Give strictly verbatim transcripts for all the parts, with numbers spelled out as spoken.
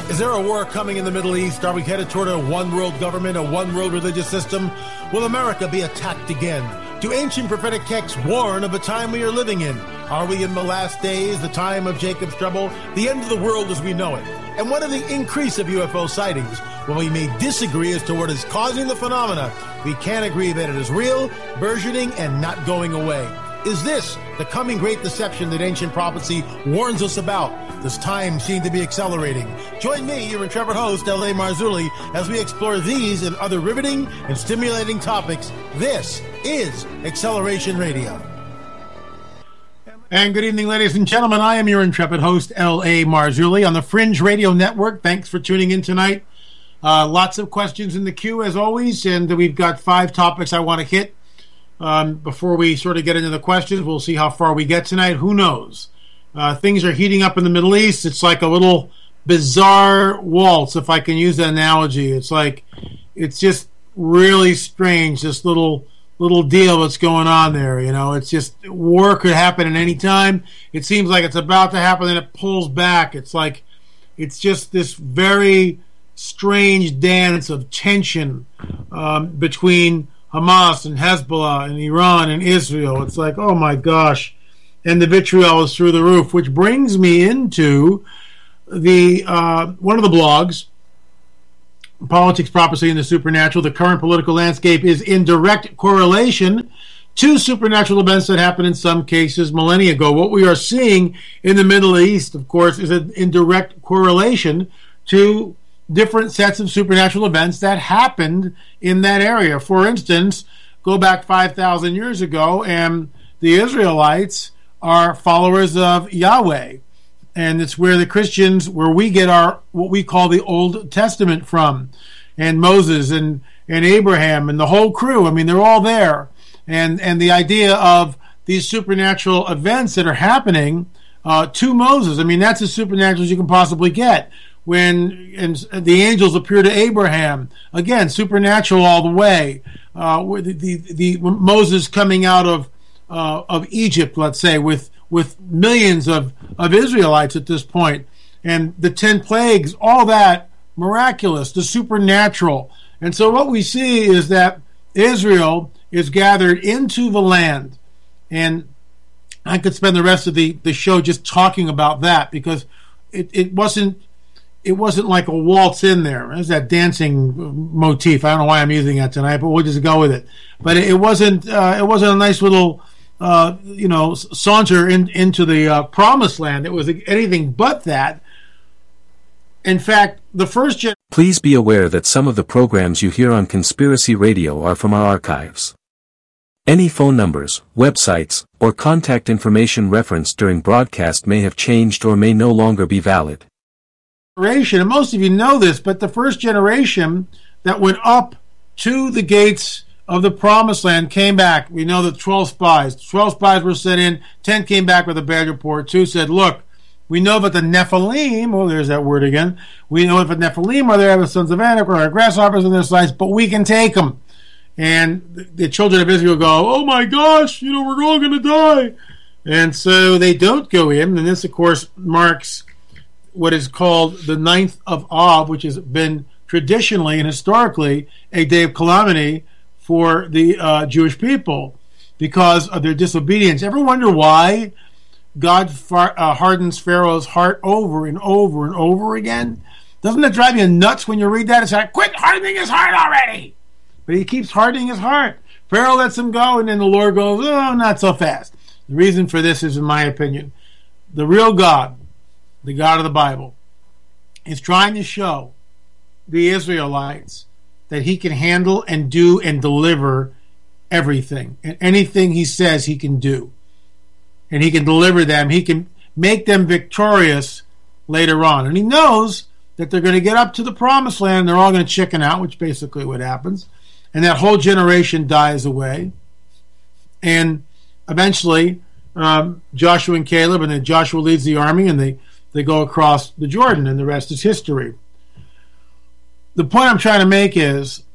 Is there a war coming in the Middle East? Are we headed toward a one-world government, a one-world religious system? Will America be attacked again? Do ancient prophetic texts warn of the time we are living in? Are we in the last days, the time of Jacob's trouble, the end of the world as we know it? And what of the increase of U F O sightings? Well, we may disagree as to what is causing the phenomena. We can agree that it is real, burgeoning, and not going away. Is this the coming great deception that ancient prophecy warns us about? Does time seem to be accelerating? Join me, your intrepid host, L A. Marzulli, as we explore these and other riveting and stimulating topics. This is Acceleration Radio. And good evening, ladies and gentlemen. I am your intrepid host, L A. Marzulli, on the Fringe Radio Network. Thanks for tuning in tonight. Uh, lots of questions in the queue, as always, and we've got five topics I want to hit. Um, before we sort of get into the questions, we'll see how far we get tonight. Who knows? Uh, things are heating up in the Middle East. It's like a little bizarre waltz, if I can use that analogy. It's like, it's just really strange, this little little deal that's going on there. You know, it's just, war could happen at any time. It seems like it's about to happen, and it pulls back. It's like, it's just this very strange dance of tension um, between Hamas and Hezbollah and Iran and Israel. It's like, oh my gosh. And the vitriol is through the roof, which brings me into the uh, one of the blogs, Politics, Prophecy, and the Supernatural. The current political landscape is in direct correlation to supernatural events that happened in some cases millennia ago. What we are seeing in the Middle East, of course, is in direct correlation to different sets of supernatural events that happened in that area. For instance, go back five thousand years ago, and the Israelites are followers of Yahweh. And it's where the Christians, where we get our, what we call the Old Testament from. And Moses and, and Abraham and the whole crew, I mean, they're all there. And, and the idea of these supernatural events that are happening uh, to Moses, I mean, that's as supernatural as you can possibly get. When and the angels appear to Abraham, again, supernatural all the way. Uh, the, the, the Moses coming out of uh, of Egypt, let's say, with with millions of, of Israelites at this point, and the ten plagues, all that miraculous, the supernatural. And so what we see is that Israel is gathered into the land, and I could spend the rest of the, the show just talking about that, because it, it wasn't It wasn't like a waltz in there. There's that dancing motif. I don't know why I'm using that tonight, but we'll just go with it. But it wasn't. Uh, it wasn't a nice little, uh, you know, saunter in, into the uh, promised land. It was anything but that. In fact, the first. Gen- Please be aware that some of the programs you hear on Conspiracy Radio are from our archives. Any phone numbers, websites, or contact information referenced during broadcast may have changed or may no longer be valid. And most of you know this, but the first generation that went up to the gates of the promised land came back. We know the twelve spies. twelve spies were sent in. ten came back with a bad report. Two said, look, we know that the Nephilim, oh, there's that word again. We know if the Nephilim are there, the sons of Anak or grasshoppers on their sides, but we can take them. And the children of Israel go, oh my gosh, you know, we're all going to die. And so they don't go in. And this, of course, marks what is called the ninth of Av, which has been traditionally and historically a day of calamity for the uh, Jewish people because of their disobedience. Ever wonder why God far, uh, hardens Pharaoh's heart over and over and over again? Doesn't it drive you nuts when you read that? It's like, quit hardening his heart already! But he keeps hardening his heart. Pharaoh lets him go, and then the Lord goes, oh, not so fast. The reason for this is, in my opinion, the real God, the God of the Bible, is trying to show the Israelites that he can handle and do and deliver everything. And anything he says he can do. And he can deliver them. He can make them victorious later on. And he knows that they're going to get up to the promised land and they're all going to chicken out, which basically what happens. And that whole generation dies away. And eventually, um, Joshua and Caleb, and then Joshua leads the army, and they They go across the Jordan, and the rest is history. The point I'm trying to make is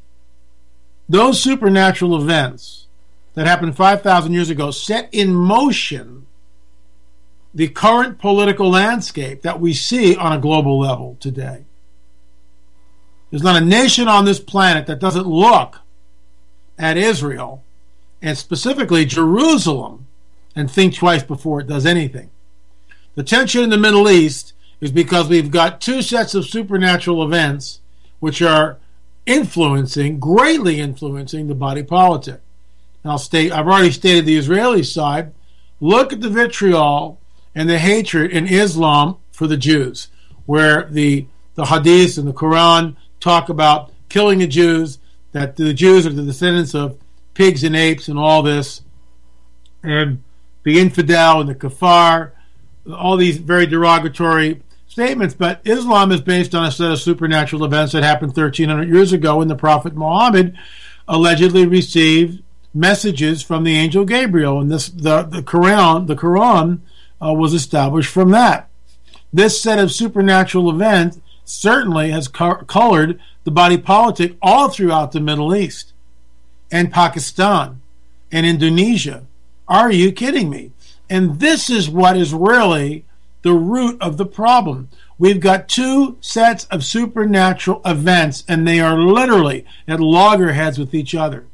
those supernatural events that happened five thousand years ago set in motion the current political landscape that we see on a global level today. There's not a nation on this planet that doesn't look at Israel, and specifically Jerusalem, and think twice before it does anything. The tension in the Middle East is because we've got two sets of supernatural events which are influencing, greatly influencing the body politic. And I'll state, I've already stated the Israeli side. Look at the vitriol and the hatred in Islam for the Jews, where the, the Hadiths and the Quran talk about killing the Jews, that the Jews are the descendants of pigs and apes and all this, and the infidel and the kafar, all these very derogatory statements. But Islam is based on a set of supernatural events that happened thirteen hundred years ago when the Prophet Muhammad allegedly received messages from the angel Gabriel, and this the, the Quran the Quran uh, was established from that. This set of supernatural events certainly has co- colored the body politic all throughout the Middle East and Pakistan and Indonesia. Are you kidding me? And this is what is really the root of the problem. We've got two sets of supernatural events, and they are literally at loggerheads with each other.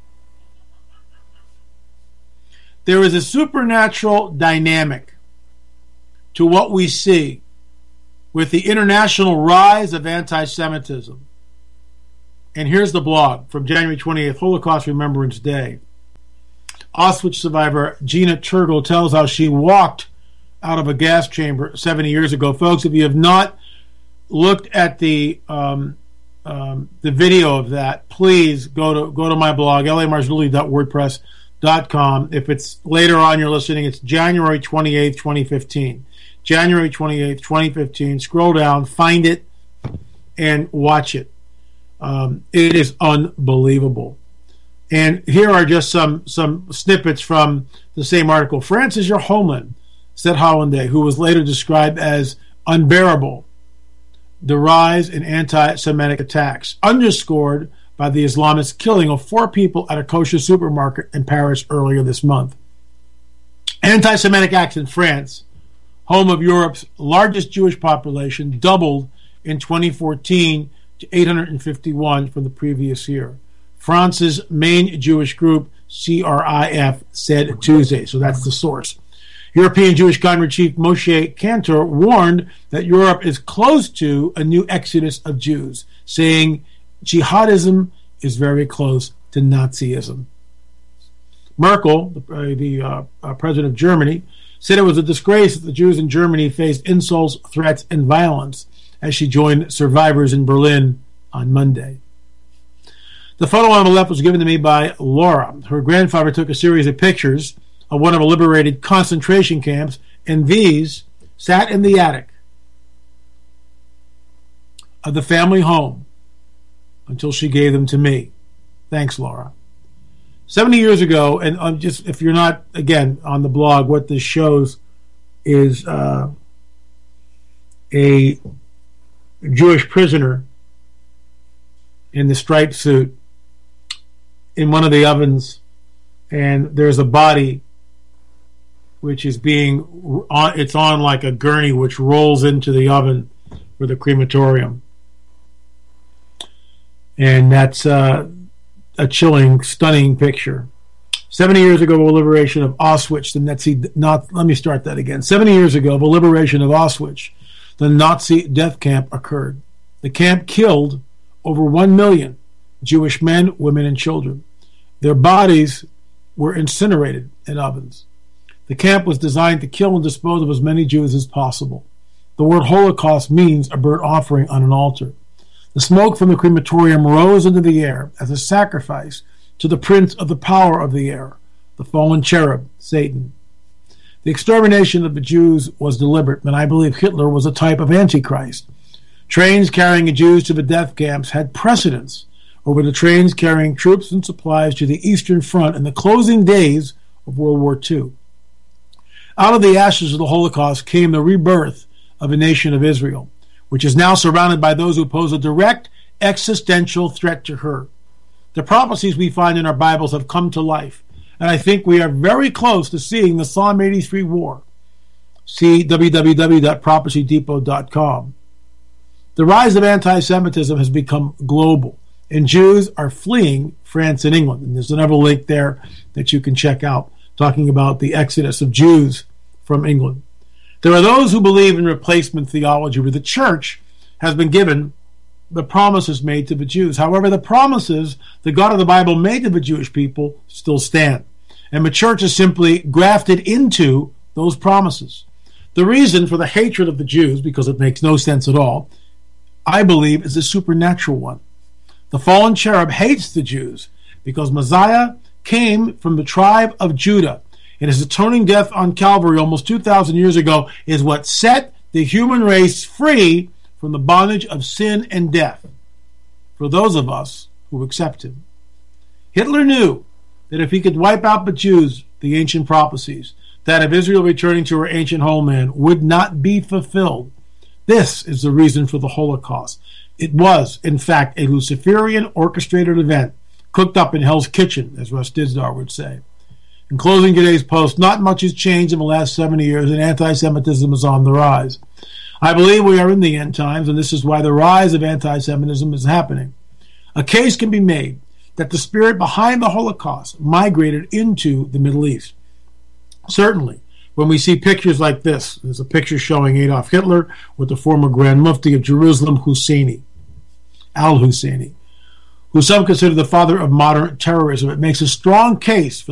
There is a supernatural dynamic to what we see with the international rise of anti-Semitism. And here's the blog from January twenty-eighth, Holocaust Remembrance Day. Auschwitz survivor Gina Turgle tells how she walked out of a gas chamber seventy years ago. Folks, if you have not looked at the um, um, the video of that, please go to go to my blog, l a marzulli dot wordpress dot com. If it's later on you're listening, it's January twenty-eighth, twenty fifteen. January twenty-eighth, twenty fifteen. Scroll down, find it, and watch it. Um, it is unbelievable. And here are just some, some snippets from the same article. France is your homeland, said Hollanday, who was later described as unbearable. The rise in anti-Semitic attacks, underscored by the Islamist killing of four people at a kosher supermarket in Paris earlier this month. Anti-Semitic acts in France, home of Europe's largest Jewish population, doubled in twenty fourteen to eight hundred fifty-one from the previous year. France's main Jewish group, C R I F, said Tuesday, so that's the source. European Jewish Congress Chief Moshe Kantor warned that Europe is close to a new exodus of Jews, saying jihadism is very close to Nazism. Merkel, the, uh, the uh, uh, president of Germany, said it was a disgrace that the Jews in Germany faced insults, threats, and violence as she joined survivors in Berlin on Monday. The photo on the left was given to me by Laura. Her grandfather took a series of pictures of one of the liberated concentration camps, and these sat in the attic of the family home until she gave them to me. Thanks, Laura. seventy years ago, and I'm just, if you're not, again, on the blog, what this shows is uh, a Jewish prisoner in the striped suit in one of the ovens, and there's a body which is being on, it's on like a gurney which rolls into the oven for the crematorium. And that's uh, a chilling, stunning picture. seventy years ago, the liberation of Auschwitz, the Nazi, not, let me start that again. seventy years ago, the liberation of Auschwitz, the Nazi death camp occurred. The camp killed over one million Jewish men, women, and children. Their bodies were incinerated in ovens. The camp was designed to kill and dispose of as many Jews as possible. The word Holocaust means a burnt offering on an altar. The smoke from the crematorium rose into the air as a sacrifice to the prince of the power of the air, the fallen cherub, Satan. The extermination of the Jews was deliberate, and I believe Hitler was a type of Antichrist. Trains carrying Jews to the death camps had precedence over the trains carrying troops and supplies to the Eastern Front in the closing days of World War Two. Out of the ashes of the Holocaust came the rebirth of a nation of Israel, which is now surrounded by those who pose a direct existential threat to her. The prophecies we find in our Bibles have come to life, and I think we are very close to seeing the Psalm eighty-three war. See w w w dot prophecy depot dot com. The rise of anti-Semitism has become global, and Jews are fleeing France and England. And there's another link there that you can check out, talking about the exodus of Jews from England. There are those who believe in replacement theology, where the church has been given the promises made to the Jews. However, the promises the God of the Bible made to the Jewish people still stand, and the church is simply grafted into those promises. The reason for the hatred of the Jews, because it makes no sense at all, I believe is a supernatural one. The fallen cherub hates the Jews because Messiah came from the tribe of Judah, and his atoning death on Calvary almost two thousand years ago is what set the human race free from the bondage of sin and death for those of us who accept him. Hitler knew that if he could wipe out the Jews, the ancient prophecies, that of Israel returning to her ancient homeland would not be fulfilled. This is the reason for the Holocaust. It was, in fact, a Luciferian orchestrated event, cooked up in Hell's Kitchen, as Russ Dizdar would say. In closing today's post, not much has changed in the last seventy years, and anti-Semitism is on the rise. I believe we are in the end times, and this is why the rise of anti-Semitism is happening. A case can be made that the spirit behind the Holocaust migrated into the Middle East. Certainly, when we see pictures like this, there's a picture showing Adolf Hitler with the former Grand Mufti of Jerusalem, Husseini, al-Husseini, who some consider the father of modern terrorism. It makes a strong case for